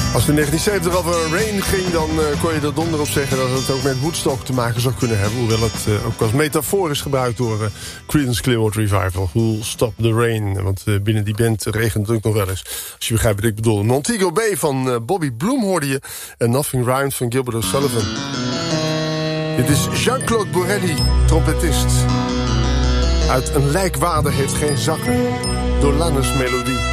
Als het in 1970 over Rain ging, dan kon je er donder op zeggen dat het ook met Woodstock te maken zou kunnen hebben. Hoewel het ook als metafoor is gebruikt door Creedence Clearwater Revival. Who'll Stop the Rain? Want binnen die band regent het ook nog wel eens. Als je begrijpt wat ik bedoel. Montego Bay van Bobby Bloom hoorde je. En Nothing Rhymes van Gilbert O'Sullivan. Dit is Jean-Claude Borelli, trompetist. Uit Een lijkwade heeft geen zakken. Door Lannes melodie.